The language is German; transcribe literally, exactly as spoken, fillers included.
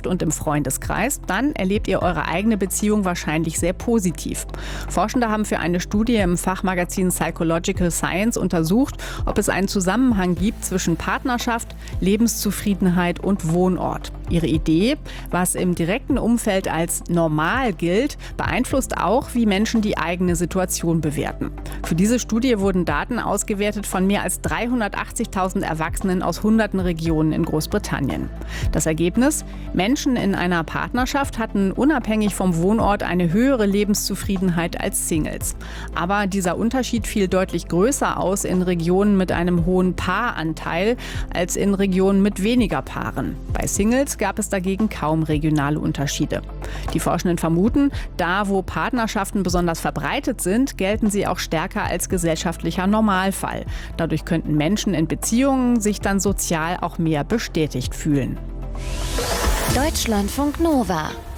Partnerschaft und im Freundeskreis, dann erlebt ihr eure eigene Beziehung wahrscheinlich sehr positiv. Forschende haben für eine Studie im Fachmagazin Psychological Science untersucht, ob es einen Zusammenhang gibt zwischen Partnerschaft, Lebenszufriedenheit und Wohnort. Ihre Idee, was im direkten Umfeld als normal gilt, beeinflusst auch, wie Menschen die eigene Situation bewerten. Für diese Studie wurden Daten ausgewertet von mehr als dreihundertachtzigtausend Erwachsenen aus hunderten Regionen in Großbritannien. Das Ergebnis? Menschen in einer Partnerschaft hatten unabhängig vom Wohnort eine höhere Lebenszufriedenheit als Singles. Aber dieser Unterschied fiel deutlich größer aus in Regionen mit einem hohen Paaranteil als in Regionen mit weniger Paaren. Bei Singles gab es dagegen kaum regionale Unterschiede. Die Forschenden vermuten, da wo Partnerschaften besonders verbreitet sind, gelten sie auch stärker als gesellschaftlicher Normalfall. Dadurch könnten Menschen in Beziehungen sich dann sozial auch mehr bestätigt fühlen. Deutschlandfunk Nova